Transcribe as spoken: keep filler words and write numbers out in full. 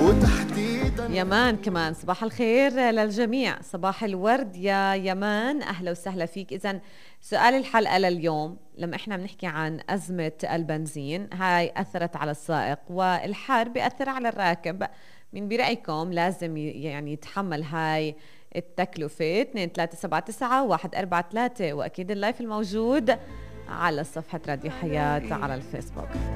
وتحديدا يمان كمان صباح الخير للجميع، صباح الورد يا يمان، أهلا وسهلا فيك. إذن سؤال الحلقة لليوم، لما إحنا بنحكي عن أزمة البنزين هاي أثرت على السائق والحار بيأثر على الراكب، من برأيكم لازم يعني يتحمل هاي التكلفة؟ اثنين ثلاثة سبعة تسعة واحد أربعة ثلاثة، وأكيد اللايف الموجود على صفحة راديو حياة على الفيسبوك.